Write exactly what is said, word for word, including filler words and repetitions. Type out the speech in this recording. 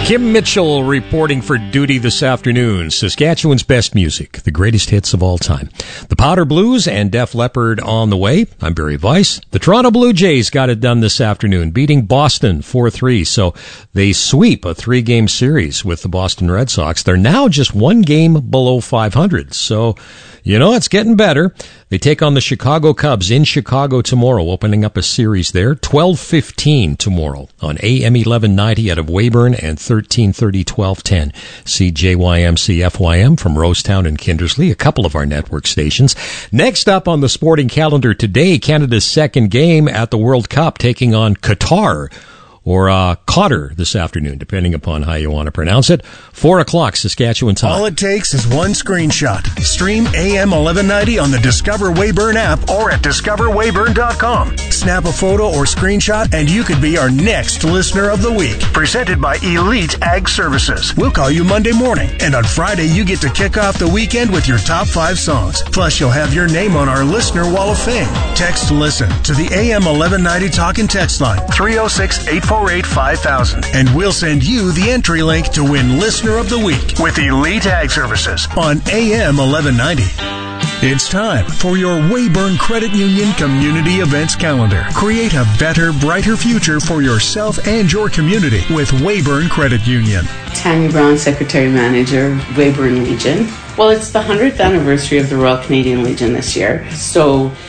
Kim Mitchell reporting for duty this afternoon. Saskatchewan's best music, the greatest hits of all time. The Powder Blues and Def Leppard on the way. I'm Barry Weiss. The Toronto Blue Jays got it done this afternoon, beating Boston four three. So they sweep a three-game series with the Boston Red Sox. They're now just one game below five hundred. So, you know, it's getting better. They take on the Chicago Cubs in Chicago tomorrow, opening up a series there. twelve fifteen tomorrow on A M eleven ninety out of Weyburn and thirteen thirty, twelve ten. C J Y M C F Y M from Rosetown and Kindersley, a couple of our network stations. Next up on the sporting calendar today, Canada's second game at the World Cup, taking on Qatar. Or uh, Cotter this afternoon, depending upon how you want to pronounce it. Four o'clock, Saskatchewan time. All it takes is one screenshot. Stream A M eleven ninety on the Discover Weyburn app or at discover weyburn dot com. Snap a photo or screenshot and you could be our next listener of the week. Presented by Elite Ag Services. We'll call you Monday morning, and on Friday you get to kick off the weekend with your top five songs. Plus you'll have your name on our Listener Wall of Fame. Text LISTEN to the A M eleven ninety talk and text line three oh six, eight four eight, five thousand, and we'll send you the entry link to win Listener of the Week with Elite Ag Services on A M eleven ninety. It's time for your Weyburn Credit Union Community Events Calendar. Create a better, brighter future for yourself and your community with Weyburn Credit Union. Tammy Brown, Secretary Manager, Weyburn Legion. Well, it's the one hundredth anniversary of the Royal Canadian Legion this year, so